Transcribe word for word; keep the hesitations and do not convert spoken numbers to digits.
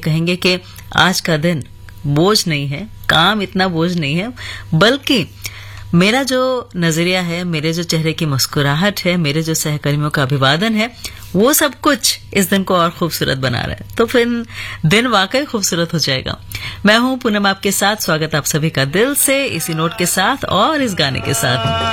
कहेंगे कि आज का दिन बोझ नहीं है, काम इतना बोझ नहीं है, बल्कि मेरा जो नजरिया है, मेरे जो चेहरे की मुस्कुराहट है, मेरे जो सहकर्मियों का अभिवादन है, वो सब कुछ इस दिन को और खूबसूरत बना रहा है। तो फिर दिन वाकई खूबसूरत हो जाएगा। मैं हूं पूनम आपके साथ। स्वागत आप सभी का दिल से इसी नोट के साथ और इस गाने के साथ।